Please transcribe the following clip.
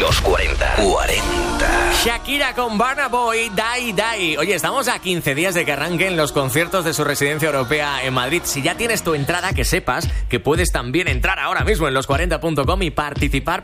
Los 40. Shakira con Burna Boy, Die Die. Oye, estamos a 15 días de que arranquen los conciertos de su residencia europea en Madrid. Si ya tienes tu entrada, que sepas que puedes también entrar ahora mismo en los40.com y participar